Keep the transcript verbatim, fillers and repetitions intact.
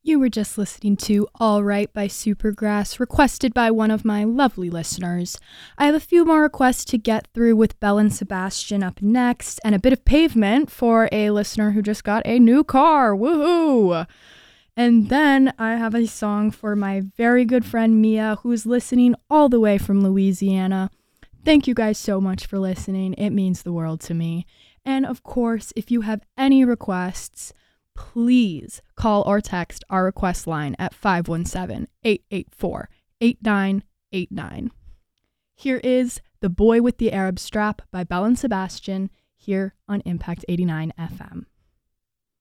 You were just listening to All Right by Supergrass, requested by one of my lovely listeners. I have a few more requests to get through with Belle and Sebastian up next, and a bit of Pavement for a listener who just got a new car. Woohoo! And then I have a song for my very good friend Mia, who's listening all the way from Louisiana. Thank you guys so much for listening. It means the world to me. And of course, if you have any requests, please call or text our request line at five one seven, eight eight four, eight nine eight nine. Here is The Boy with the Arab Strap by Belle and Sebastian here on Impact eighty-nine F M.